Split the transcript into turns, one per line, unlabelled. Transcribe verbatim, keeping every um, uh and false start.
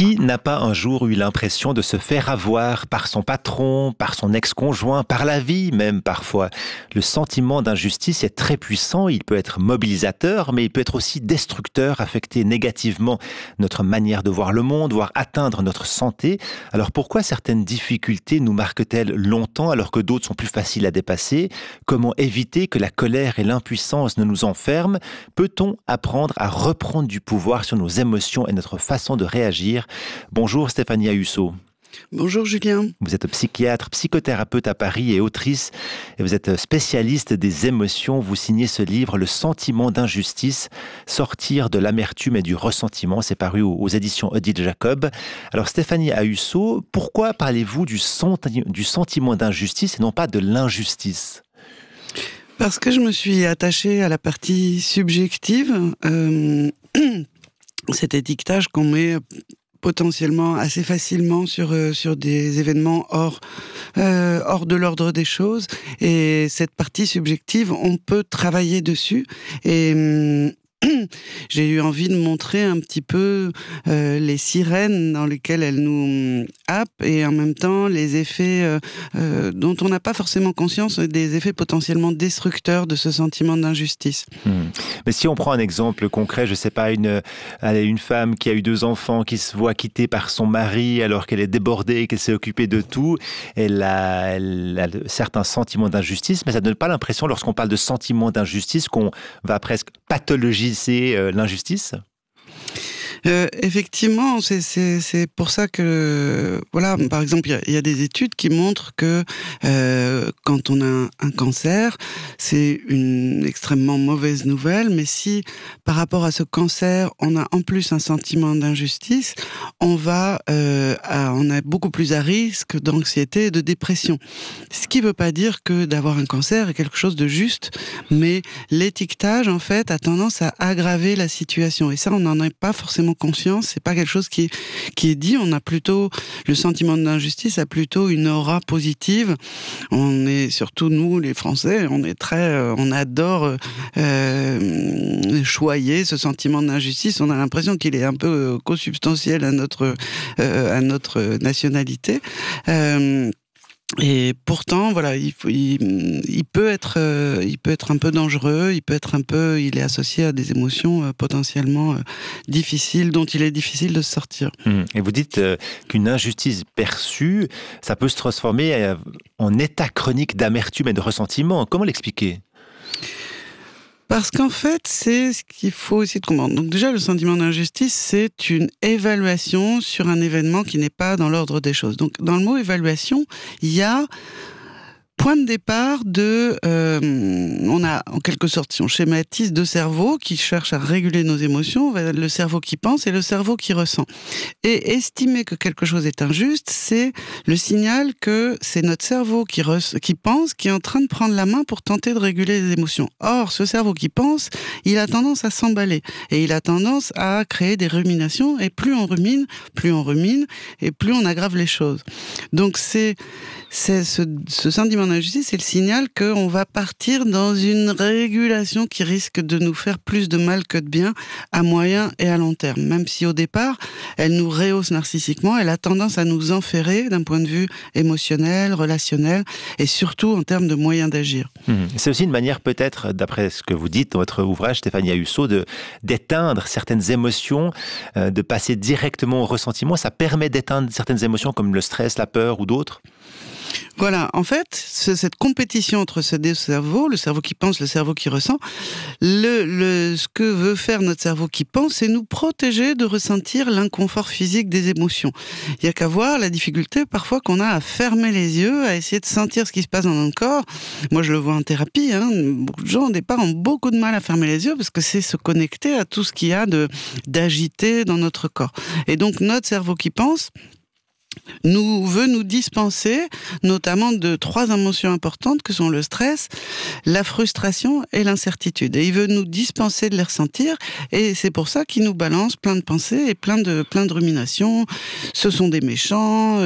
Qui n'a pas un jour eu l'impression de se faire avoir par son patron, par son ex-conjoint, par la vie même parfois? Le sentiment d'injustice est très puissant, il peut être mobilisateur, mais il peut être aussi destructeur, affecter négativement notre manière de voir le monde, voire atteindre notre santé. Alors pourquoi certaines difficultés nous marquent-elles longtemps alors que d'autres sont plus faciles à dépasser? Comment éviter que la colère et l'impuissance ne nous enferment? Peut-on apprendre à reprendre du pouvoir sur nos émotions et notre façon de réagir? Bonjour Stéphanie Ahussot.
Bonjour Julien.
Vous êtes psychiatre, psychothérapeute à Paris et autrice. Et vous êtes spécialiste des émotions. Vous signez ce livre, Le sentiment d'injustice, sortir de l'amertume et du ressentiment. C'est paru aux éditions Odile Jacob. Alors Stéphanie Ahussot, pourquoi parlez-vous du, senti- du sentiment d'injustice et non pas de l'injustice ?
Parce que je me suis attachée à la partie subjective, euh, cet étiquetage qu'on met potentiellement assez facilement sur euh, sur des événements hors euh, hors de l'ordre des choses, et cette partie subjective, on peut travailler dessus, et hum, j'ai eu envie de montrer un petit peu euh, les sirènes dans lesquelles elles nous happent, et en même temps les effets euh, euh, dont on n'a pas forcément conscience, des effets potentiellement destructeurs de ce sentiment d'injustice.
Mmh. Mais si on prend un exemple concret, je sais pas, une, une femme qui a eu deux enfants, qui se voit quittée par son mari alors qu'elle est débordée, qu'elle s'est occupée de tout, elle a, elle a certains sentiments d'injustice, mais ça ne donne pas l'impression, lorsqu'on parle de sentiments d'injustice, qu'on va presque pathologiser l'injustice?
Euh, effectivement, c'est, c'est, c'est pour ça que, voilà, par exemple, il y, y a des études qui montrent que euh, quand on a un, un cancer, c'est une extrêmement mauvaise nouvelle, mais si par rapport à ce cancer, on a en plus un sentiment d'injustice, on va, euh, à, on est beaucoup plus à risque d'anxiété et de dépression. Ce qui ne veut pas dire que d'avoir un cancer est quelque chose de juste, mais l'étiquetage, en fait, a tendance à aggraver la situation, et ça, on n'en est pas forcément conscience, c'est pas quelque chose qui est, qui est dit. On a plutôt, le sentiment d'injustice a plutôt une aura positive. On est, surtout nous, les Français, on est très, euh, on adore euh, choyer ce sentiment d'injustice. On a l'impression qu'il est un peu consubstantiel à notre, euh, à notre nationalité. Euh, Et pourtant, voilà, il, faut, il, il peut être, euh, il peut être un peu dangereux. Il peut être un peu, il est associé à des émotions euh, potentiellement euh, difficiles, dont il est difficile de se sortir.
Mmh. Et vous dites euh, qu'une injustice perçue, ça peut se transformer euh, en état chronique d'amertume et de ressentiment. Comment l'expliquer ?
Parce qu'en fait, c'est ce qu'il faut essayer de comprendre. Donc déjà, le sentiment d'injustice, c'est une évaluation sur un événement qui n'est pas dans l'ordre des choses. Donc dans le mot évaluation, il y a point de départ de... Euh, on a en quelque sorte, si on schématise, deux cerveaux qui cherchent à réguler nos émotions, le cerveau qui pense et le cerveau qui ressent. Et estimer que quelque chose est injuste, c'est le signal que c'est notre cerveau qui, re- qui pense, qui est en train de prendre la main pour tenter de réguler les émotions. Or, ce cerveau qui pense, il a tendance à s'emballer, et il a tendance à créer des ruminations, et plus on rumine, plus on rumine, et plus on aggrave les choses. Donc c'est, c'est ce, ce sentiment d'injustice, c'est le signal qu'on va partir dans une régulation qui risque de nous faire plus de mal que de bien à moyen et à long terme. Même si au départ, elle nous rehausse narcissiquement, elle a tendance à nous enferrer d'un point de vue émotionnel, relationnel, et surtout en termes de moyens d'agir.
Mmh. C'est aussi une manière peut-être, d'après ce que vous dites dans votre ouvrage, Stéphanie Ahussot, de, d'éteindre certaines émotions, euh, de passer directement au ressentiment. Ça permet d'éteindre certaines émotions comme le stress, la peur ou d'autres?
Voilà, en fait, c'est cette compétition entre ces deux cerveaux, le cerveau qui pense, le cerveau qui ressent, le, le, ce que veut faire notre cerveau qui pense, c'est nous protéger de ressentir l'inconfort physique des émotions. Il n'y a qu'à voir la difficulté parfois qu'on a à fermer les yeux, à essayer de sentir ce qui se passe dans notre corps. Moi, je le vois en thérapie, hein, beaucoup de gens au départ ont beaucoup de mal à fermer les yeux parce que c'est se connecter à tout ce qu'il y a de, d'agité dans notre corps. Et donc, notre cerveau qui pense nous veut nous dispenser notamment de trois émotions importantes que sont le stress, la frustration et l'incertitude. Et il veut nous dispenser de les ressentir, et c'est pour ça qu'il nous balance plein de pensées et plein de, plein de ruminations. Ce sont des méchants,